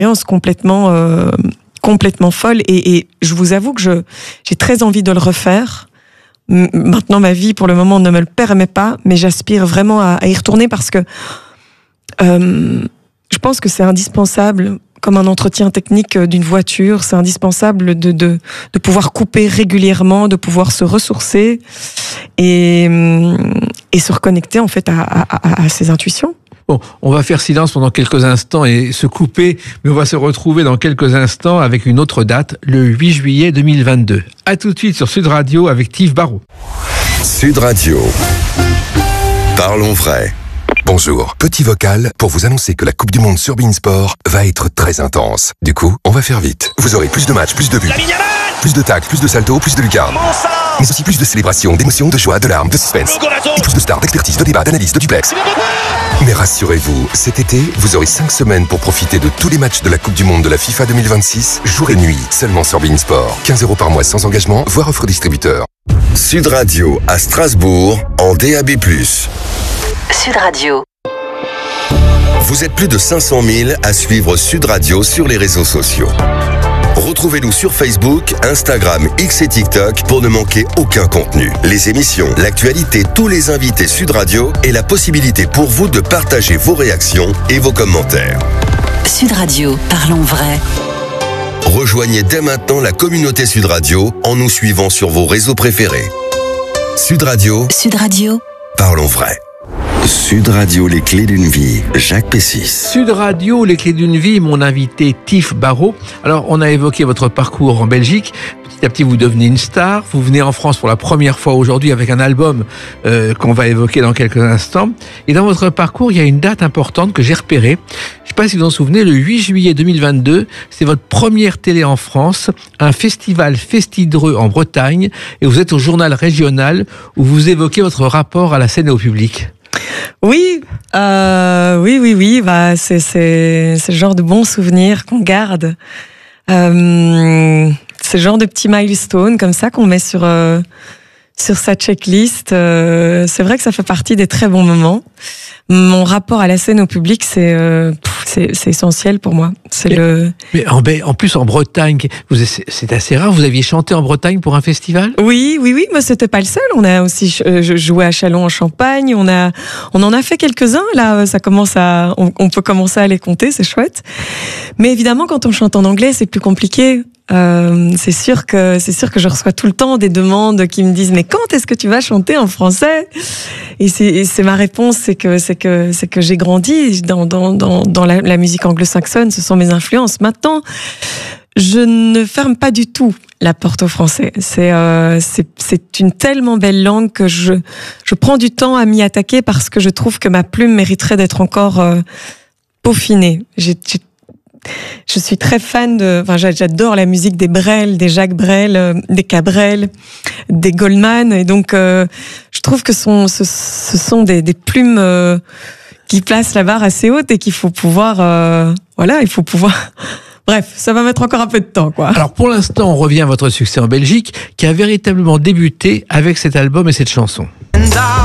expérience complètement folle. Et je vous avoue que j'ai très envie de le refaire. Maintenant, ma vie, pour le moment, ne me le permet pas, mais j'aspire vraiment à y retourner parce que je pense que c'est indispensable, comme un entretien technique d'une voiture, c'est indispensable de pouvoir couper régulièrement, de pouvoir se ressourcer et se reconnecter en fait à ses intuitions. Bon, on va faire silence pendant quelques instants et se couper, mais on va se retrouver dans quelques instants avec une autre date, le 8 juillet 2022. À tout de suite sur Sud Radio avec Tiv Barrault. Sud Radio. Parlons vrai. Bonjour, petit vocal pour vous annoncer que la Coupe du Monde sur beIN Sport va être très intense. Du coup, on va faire vite. Vous aurez plus de matchs, plus de buts, plus de tacles, plus de saltos, plus de lucarnes. Mais aussi plus de célébrations, d'émotions, de joie, de larmes, de suspense. Et plus de stars, d'expertise, de débats, d'analyse, de duplex. Mais rassurez-vous, cet été, vous aurez 5 semaines pour profiter de tous les matchs de la Coupe du Monde de la FIFA 2026, jour et nuit, seulement sur beIN Sport. 15 € par mois sans engagement, voire offre distributeur. Sud Radio à Strasbourg, en DAB+. Sud Radio. Vous êtes plus de 500 000 à suivre Sud Radio sur les réseaux sociaux. Retrouvez-nous sur Facebook, Instagram, X et TikTok pour ne manquer aucun contenu. Les émissions, l'actualité, tous les invités Sud Radio et la possibilité pour vous de partager vos réactions et vos commentaires. Sud Radio, parlons vrai. Rejoignez dès maintenant la communauté Sud Radio en nous suivant sur vos réseaux préférés. Sud Radio. Sud Radio. Parlons vrai. Sud Radio, les clés d'une vie, Jacques Pessis. Sud Radio, les clés d'une vie, mon invité Tiv Barrault. Alors, on a évoqué votre parcours en Belgique. Petit à petit, vous devenez une star. Vous venez en France pour la première fois aujourd'hui avec un album qu'on va évoquer dans quelques instants. Et dans votre parcours, il y a une date importante que j'ai repérée. Je ne sais pas si vous en souvenez, le 8 juillet 2022, c'est votre première télé en France, un festival Festidreux en Bretagne, et vous êtes au journal régional où vous évoquez votre rapport à la scène et au public. Oui. Bah, c'est le genre de bons souvenirs qu'on garde. C'est le genre de petits milestones comme ça qu'on met sur sa checklist. C'est vrai que ça fait partie des très bons moments. Mon rapport à la scène au public, c'est essentiel pour moi. Mais en plus en Bretagne, c'est assez rare. Vous aviez chanté en Bretagne pour un festival ? Oui, mais c'était pas le seul. On a aussi joué à Châlons en Champagne. On en a fait quelques-uns. Là, on peut commencer à les compter. C'est chouette. Mais évidemment, quand on chante en anglais, c'est plus compliqué. C'est sûr que je reçois tout le temps des demandes qui me disent mais quand est-ce que tu vas chanter en français ? Et c'est ma réponse, c'est que j'ai grandi dans la musique anglo-saxonne, ce sont mes influences. Maintenant, je ne ferme pas du tout la porte au français. C'est une tellement belle langue que je prends du temps à m'y attaquer parce que je trouve que ma plume mériterait d'être encore peaufinée. Je suis très fan j'adore la musique des Brel, des Jacques Brel, des Cabrel, des Goldman, et donc je trouve que ce sont des plumes qui placent la barre assez haute et qu'il faut pouvoir, Bref, ça va mettre encore un peu de temps, quoi. Alors pour l'instant, on revient à votre succès en Belgique, qui a véritablement débuté avec cet album et cette chanson.